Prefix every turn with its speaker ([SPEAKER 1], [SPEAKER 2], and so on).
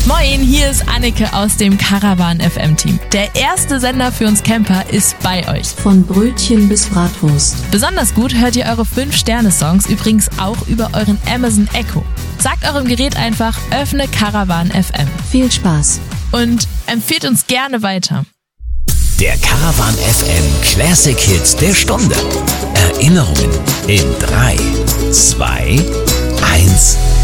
[SPEAKER 1] Moin, hier ist Anneke aus dem Caravan FM Team. Der erste Sender für uns Camper ist bei euch.
[SPEAKER 2] Von Brötchen bis Bratwurst.
[SPEAKER 1] Besonders gut hört ihr eure 5-Sterne-Songs übrigens auch über euren Amazon Echo. Sagt eurem Gerät einfach, öffne Caravan FM.
[SPEAKER 2] Viel Spaß.
[SPEAKER 1] Und empfehlt uns gerne weiter.
[SPEAKER 3] Der Caravan FM Classic Hits der Stunde. Erinnerungen in 3, 2, 1.